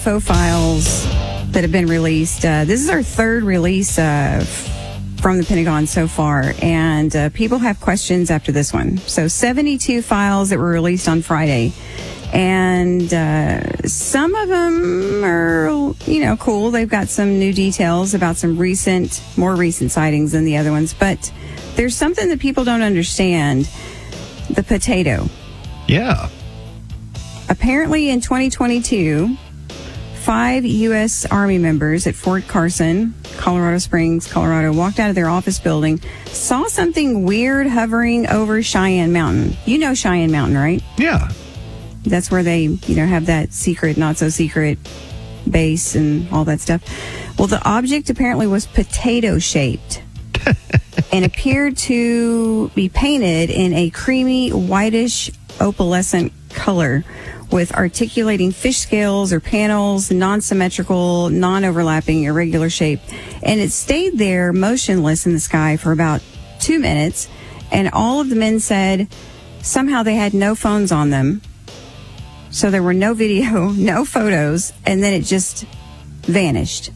UFO files that have been released. This is our third release from the Pentagon so far, and people have questions after this one. So 72 files that were released on Friday, and some of them are, cool. They've got some new details about some more recent sightings than the other ones, but there's something that people don't understand. The potato. Yeah. Apparently in 2022, 5 U.S. Army members at Fort Carson, Colorado Springs, Colorado, walked out of their office building, saw something weird hovering over Cheyenne Mountain. You know Cheyenne Mountain, right? Yeah. That's where they, have that secret, not so secret base and all that stuff. Well, the object apparently was potato-shaped and appeared to be painted in a creamy, whitish, opalescent color with articulating fish scales or panels, non-symmetrical, non-overlapping, irregular shape. And it stayed there motionless in the sky for about 2 minutes. And all of the men said somehow they had no phones on them. So there were no video, no photos, and then it just vanished.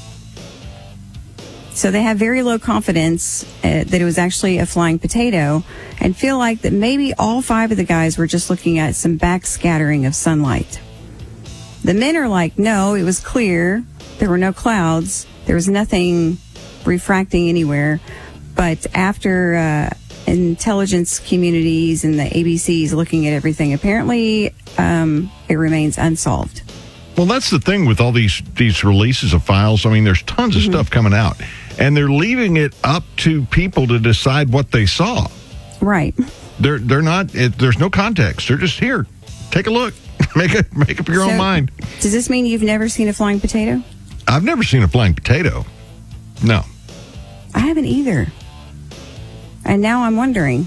So they have very low confidence that it was actually a flying potato, and feel like that maybe all 5 of the guys were just looking at some backscattering of sunlight. The men are like, no, it was clear. There were no clouds. There was nothing refracting anywhere. But after intelligence communities and the ABCs looking at everything, apparently it remains unsolved. Well, that's the thing with all these releases of files. I mean, there's tons of stuff coming out, and they're leaving it up to people to decide what they saw. Right. They're not. There's no context. They're just here. Take a look. Make up your own mind. Does this mean you've never seen a flying potato? I've never seen a flying potato. No. I haven't either. And now I'm wondering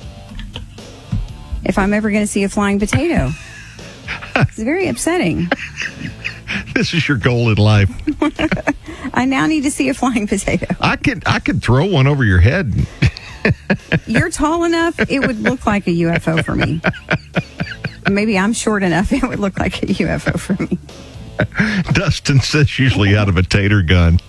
if I'm ever going to see a flying potato. It's very upsetting. This is your goal in life. I now need to see a flying potato. I could throw one over your head. You're tall enough, it would look like a UFO for me. Maybe I'm short enough, it would look like a UFO for me. Dustin says usually out of a tater gun.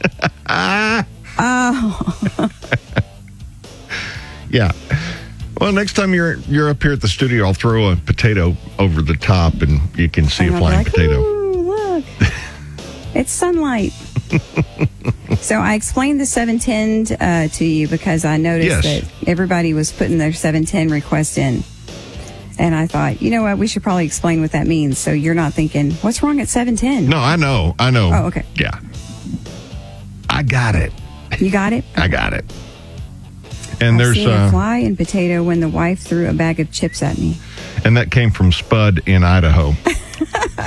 Oh. Yeah. Well, next time you're up here at the studio, I'll throw a potato over the top, and you can see a flying potato. Ooh, look. It's sunlight. So I explained the 710 to you because I noticed that everybody was putting their 710 request in. And I thought, you know what, we should probably explain what that means so you're not thinking, what's wrong at 710? No, I know. Oh, okay. Yeah. I got it. You got it? I got it. And there's a fly and potato when the wife threw a bag of chips at me. And that came from Spud in Idaho.